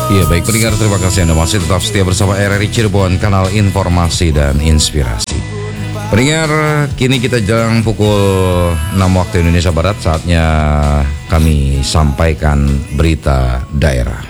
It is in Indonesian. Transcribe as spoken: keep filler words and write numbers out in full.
Iya baik pendengar, terima kasih Anda masih tetap setia bersama R R I Cirebon, kanal informasi dan inspirasi. Pendengar, kini kita jelang pukul enam waktu Indonesia Barat, saatnya kami sampaikan berita daerah.